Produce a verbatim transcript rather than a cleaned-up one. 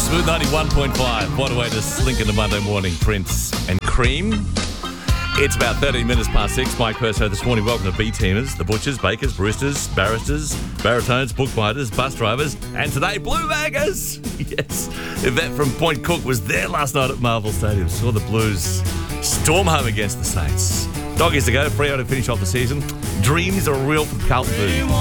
Smooth ninety-one point five. What a way to slink into Monday morning. Prince and Cream. It's about thirteen minutes past six. Mike Purso this morning. Welcome to B-Teamers, the butchers, bakers, baristas, barristers, baritones, bookbinders, bus drivers, and today, blue baggers. Yes. Yvette from Point Cook was there last night at Marvel Stadium. Saw the Blues storm home against the Saints. Doggies to go. Freo to finish off the season. Dreams are real from Carlton Booth.